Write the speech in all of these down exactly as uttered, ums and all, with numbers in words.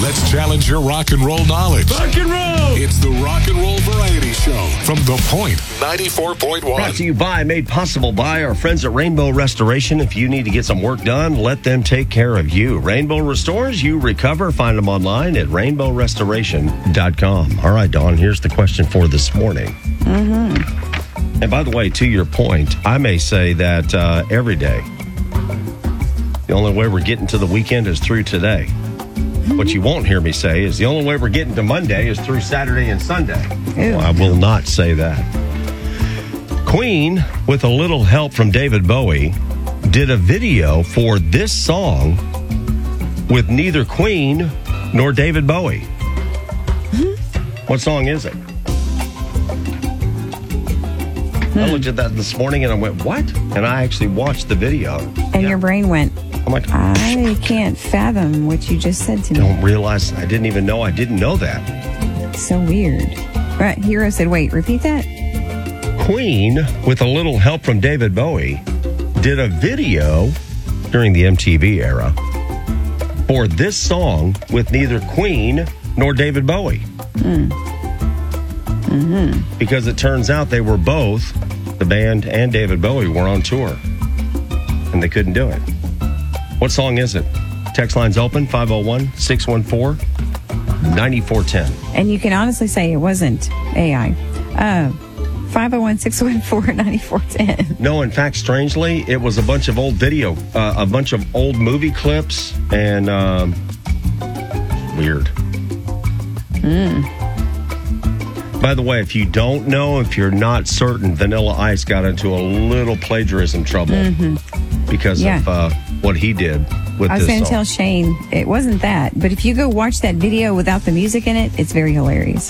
Let's challenge your rock and roll knowledge. Rock and roll! It's the Rock and Roll Variety Show from The Point ninety-four point one. Brought to you by, made possible by our friends at Rainbow Restoration. If you need to get some work done, let them take care of you. Rainbow restores, you recover. Find them online at rainbow restoration dot com. All right, Dawn, here's the question for this morning. Mm-hmm. And by the way, to your point, I may say that uh, every day, the only way we're getting to the weekend is through today. What you won't hear me say is the only way we're getting to Monday is through Saturday and Sunday. Well, I will not say that. Queen, with a little help from David Bowie, did a video for this song with neither Queen nor David Bowie. Mm-hmm. What song is it? Hmm. I looked at that this morning and I went, what? And I actually watched the video. And yeah. Your brain went, I'm like, I can't fathom what you just said to me. Don't realize, I didn't even know I didn't know that. So weird. Right, Hero said, wait, repeat that? Queen, with a little help from David Bowie, did a video during the M T V era for this song with neither Queen nor David Bowie. Mm. Mm-hmm. Because it turns out they were both, the band and David Bowie, were on tour. And they couldn't do it. What song is it? Text line's open, five oh one, six one four, nine four one oh. And you can honestly say it wasn't A I. Uh, five oh one, six one four, nine four one oh. No, in fact, strangely, it was a bunch of old video, uh, a bunch of old movie clips, and um, weird. Mm. By the way, if you don't know, if you're not certain, Vanilla Ice got into a little plagiarism trouble mm-hmm. because yeah. of uh, what he did with this I was going to tell song. Shane, it wasn't that. But if you go watch that video without the music in it, it's very hilarious.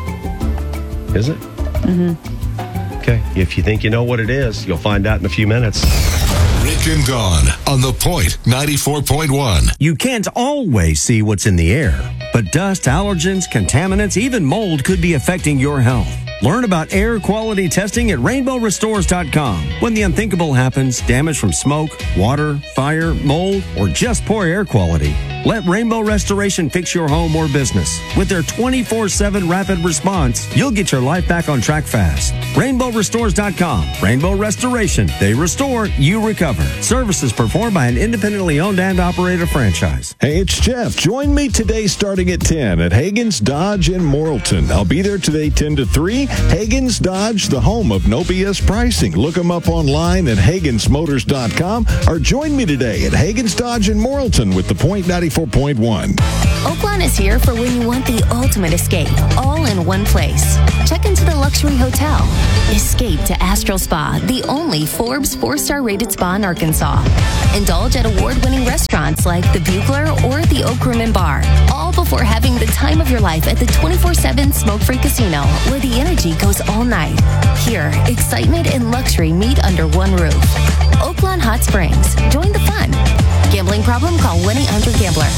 Is it? Mm-hmm. Okay. If you think you know what it is, you'll find out in a few minutes. Rick and Dawn on The Point ninety-four point one. You can't always see what's in the air, but dust, allergens, contaminants, even mold could be affecting your health. Learn about air quality testing at rainbow restores dot com. When the unthinkable happens, damage from smoke, water, fire, mold, or just poor air quality, let Rainbow Restoration fix your home or business. With their twenty-four seven rapid response, you'll get your life back on track fast. rainbow restores dot com. Rainbow Restoration. They restore, you recover. Services performed by an independently owned and operated franchise. Hey, it's Jeff. Join me today starting at ten at Hagen's Dodge in Morrilton. I'll be there today ten to three. Hagen's Dodge, the home of no B S pricing. Look them up online at Hagens Motors dot com or join me today at Hagen's Dodge in Morrilton with The Point ninety-four point one. Oaklawn is here for when you want the ultimate escape, all in one place. Check into the luxury hotel. Escape to Astral Spa, the only Forbes four-star rated spa in Arkansas. Indulge at award-winning restaurants like the Bugler or the Oak Room and Bar, all before having the time of your life at the twenty-four seven smoke-free casino, where the energy goes all night. Here, excitement and luxury meet under one roof. Oaklawn Hot Springs. Join the fun. Gambling problem? Call one eight hundred gambler.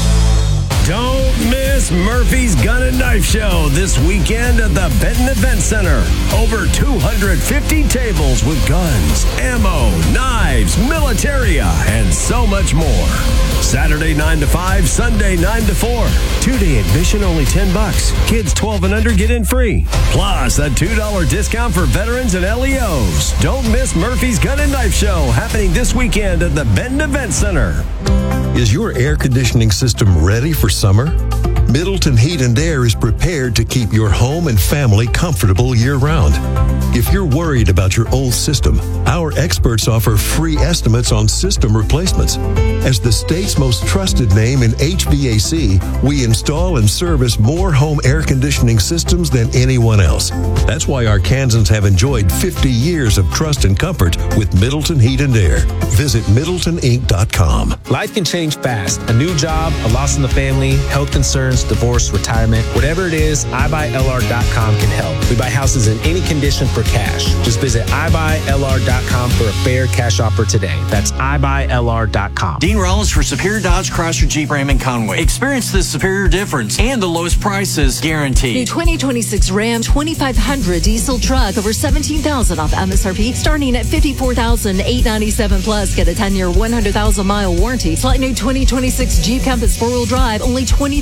Don't miss Murphy's Gun and Knife Show this weekend at the Benton Event Center. Over two hundred fifty tables with guns, ammo, knives, militaria, and so much more. Saturday nine to five, Sunday nine to four. Two-day admission only ten bucks. Kids twelve and under get in free. Plus a two dollar discount for veterans and L E Os. Don't miss Murphy's Gun and Knife Show happening this weekend at the Benton Event Center. Is your air conditioning system ready for summer? Middleton Heat and Air is prepared to keep your home and family comfortable year-round. If you're worried about your old system, our experts offer free estimates on system replacements. As the state's most trusted name in H V A C, we install and service more home air conditioning systems than anyone else. That's why Arkansans have enjoyed fifty years of trust and comfort with Middleton Heat and Air. Visit middleton inc dot com. Life can change fast. A new job, a loss in the family, health concerns, divorce, retirement, whatever it is, i buy L R dot com can help. We buy houses in any condition for cash. Just visit i buy L R dot com for a fair cash offer today. That's i buy L R dot com. Dean Rollins for Superior Dodge, Chrysler, Jeep, Ram, and Conway. Experience the superior difference and the lowest prices guaranteed. New twenty twenty-six Ram twenty-five hundred diesel truck over seventeen thousand dollars off M S R P, starting at fifty-four thousand eight hundred ninety-seven dollars plus. Get a ten-year, one hundred thousand mile warranty. Select new twenty twenty-six Jeep Compass four-wheel drive, only twenty-three thousand nine hundred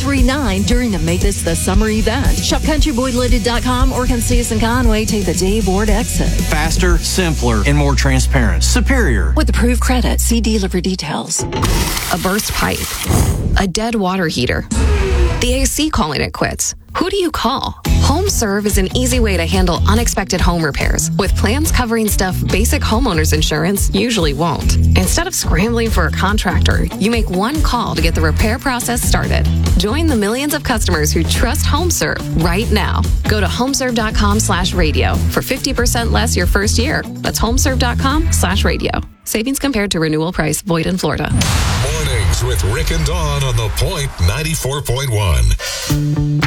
online during the Make This the Summer event. Shop country boy loaded dot com or come see us in Conway. Take the Dave Ward exit. Faster, simpler, and more transparent. Superior. With approved credit, see dealer for details. A burst pipe. A dead water heater. The A C calling it quits. Who do you call? HomeServe is an easy way to handle unexpected home repairs with plans covering stuff basic homeowners insurance usually won't. Instead of scrambling for a contractor, you make one call to get the repair process started. Join the millions of customers who trust HomeServe right now. Go to homeserve.com slash radio for fifty percent less your first year. That's homeserve.com slash radio. Savings compared to renewal price. Void in Florida. Mornings with Rick and Dawn on The Point ninety-four point one.